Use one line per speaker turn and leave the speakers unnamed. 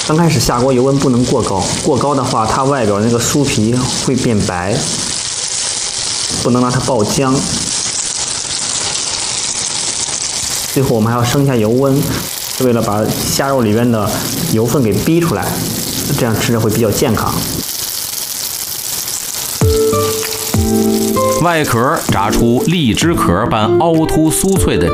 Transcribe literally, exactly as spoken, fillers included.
刚开始下锅油温不能过高，过高的话，它外表那个酥皮会变白，不能让它爆浆。最后我们还要升一下油温，是为了把虾肉里边的油分给逼出来，这样吃着会比较健康。
外壳炸出荔枝壳般凹凸酥脆的